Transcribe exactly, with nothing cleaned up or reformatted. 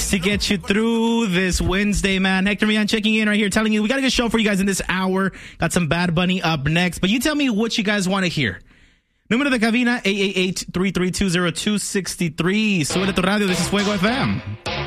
just to get you through this Wednesday, man. Hector Millan checking in right here, telling you we got a good show for you guys in this hour. Got some Bad Bunny up next, but you tell me what you guys want to hear. Número de cabina, eight eight eight, three three two, zero two six three. Sube tu radio, this is Fuego F M.